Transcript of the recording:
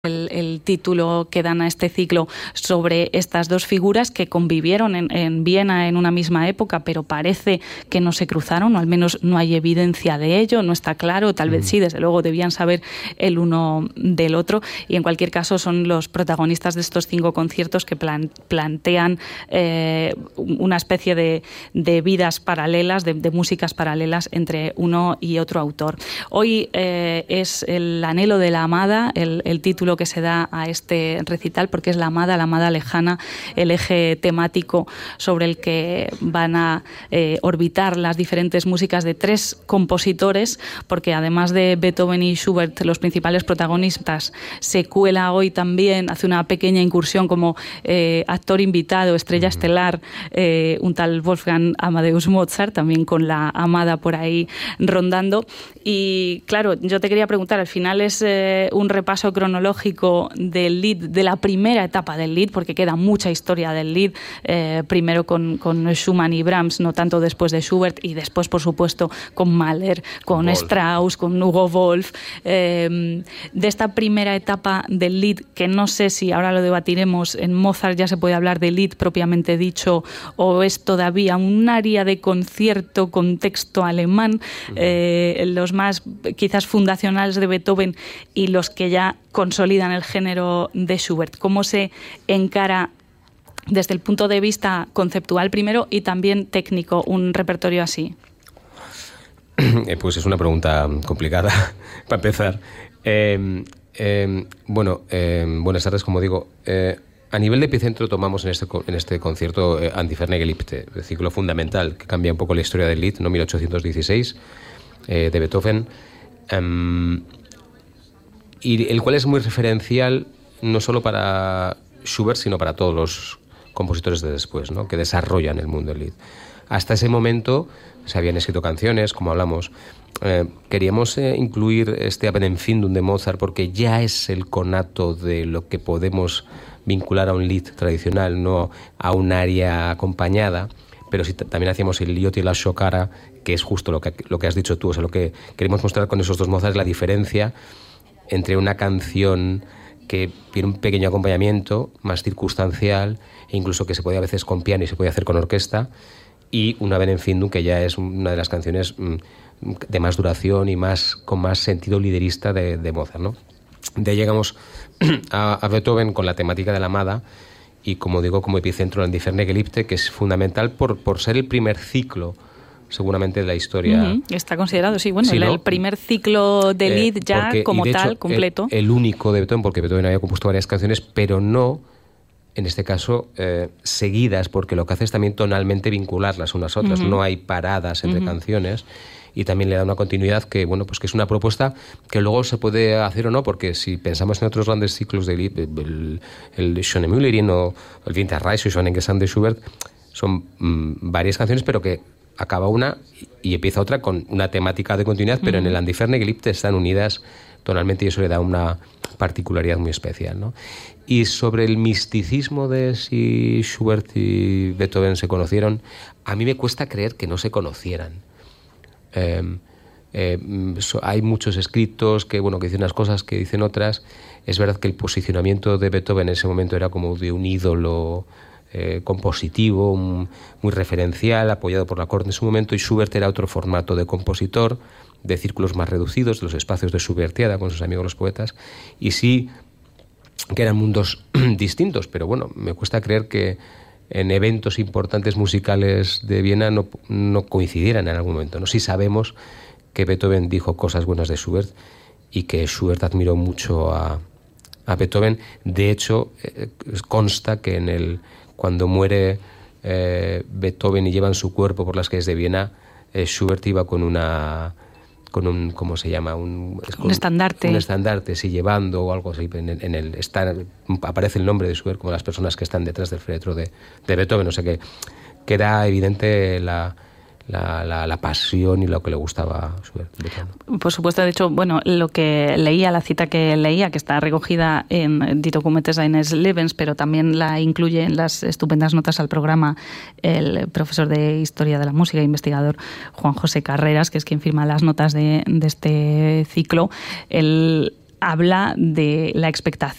el título que dan a este ciclo sobre estas dos figuras que convivieron en Viena en una misma época, pero parece que no se cruzaron, o al menos no hay evidencia de ello, no está claro, tal vez sí, desde luego debían saber el uno del otro, y en cualquier caso son los protagonistas de estos 5 conciertos que plantean una especie de vidas paralelas, de músicas paralelas entre uno y otro autor. Hoy es el anhelo de la amada, el título que se da a este recital, porque es la amada lejana, el eje temático sobre el que van a orbitar las diferentes músicas de 3 compositores, porque además de Beethoven y Schubert, los principales protagonistas, se cuela hoy también, hace una pequeña incursión como actor invitado, estrella estelar, un tal Wolfgang Amadeus Mozart, también con la amada por ahí rondando. Y claro, yo te quería preguntar, al final es un repaso cronológico del Lied, de la primera etapa del Lied, porque queda mucha historia del Lied, primero con Schumann y Brahms, no tanto después de Schubert, y después, por supuesto, con Mahler, con Strauss, con Hugo Wolf. De esta primera etapa del Lied, que no sé si ahora lo debatiremos, en Mozart ya se puede hablar de Lied propiamente dicho, o es todavía un área de concierto con texto alemán, los más quizás fundacionales de Beethoven y los que ya consolidan el género de Schubert. ¿Cómo se encara desde el punto de vista conceptual primero y también técnico un repertorio así? Pues es una pregunta complicada para empezar. Buenas tardes, como digo. A nivel de epicentro tomamos en este concierto Die Geliebte, el ciclo fundamental que cambia un poco la historia del Lied, ¿no? 1816, de Beethoven, y el cual es muy referencial no solo para Schubert, sino para todos los compositores de después, ¿no? Que desarrollan el mundo del Lied. Hasta ese momento se habían escrito canciones, como hablamos. Queríamos incluir este Ab Empfindung de Mozart porque ya es el conato de lo que podemos vincular a un Lied tradicional, no a un aria acompañada, pero sí también hacíamos el Lied y la Schockara, que es justo lo que has dicho tú. O sea, lo que queremos mostrar con esos dos Mozart es la diferencia entre una canción que tiene un pequeño acompañamiento más circunstancial, e incluso que se puede a veces con piano y se puede hacer con orquesta, y una Ab Empfindung, que ya es una de las canciones de más duración y con más sentido liderista de Mozart, ¿no? De ahí llegamos a Beethoven con la temática de la amada, y como digo, como epicentro en Die Geliebte, que es fundamental por ser el primer ciclo seguramente de la historia. Está considerado, sí, bueno, sí, ¿no? El primer ciclo de Lied ya porque, como de tal, hecho, completo. El único de Beethoven, porque Beethoven había compuesto varias canciones, pero no, en este caso, seguidas, porque lo que hace es también tonalmente vincularlas unas a otras. No hay paradas entre canciones, y también le da una continuidad que, bueno, pues que es una propuesta que luego se puede hacer o no, porque si pensamos en otros grandes ciclos de Lied, el Schöne Müllerin o el Winterreise o Schönen de Schubert, son varias canciones, pero que acaba una y empieza otra con una temática de continuidad, pero en el Die Geliebte están unidas tonalmente, y eso le da una particularidad muy especial, ¿no? Y sobre el misticismo de si Schubert y Beethoven se conocieron, a mí me cuesta creer que no se conocieran. Hay muchos escritos que dicen unas cosas, que dicen otras. Es verdad que el posicionamiento de Beethoven en ese momento era como de un ídolo compositivo, muy referencial, apoyado por la corte en su momento, y Schubert era otro formato de compositor, de círculos más reducidos, de los espacios de Schubertiada con sus amigos los poetas, y sí que eran mundos distintos, pero bueno, me cuesta creer que en eventos importantes musicales de Viena no coincidieran en algún momento, ¿no? Sí sabemos que Beethoven dijo cosas buenas de Schubert y que Schubert admiró mucho a Beethoven. De hecho, consta que cuando muere Beethoven y llevan su cuerpo por las calles de Viena, Schubert iba con un ¿cómo se llama? Un estandarte. Un estandarte, sí, llevando o algo así. Aparece el nombre de Schubert como las personas que están detrás del féretro de Beethoven. O sea que queda evidente la pasión y lo que le gustaba a Schubert. Por supuesto, de hecho, lo que leía, la cita que leía, que está recogida en Die Dokumente seines Lebens, pero también la incluye en las estupendas notas al programa el profesor de Historia de la Música e investigador Juan José Carreras, que es quien firma las notas de este ciclo. Él habla de la expectación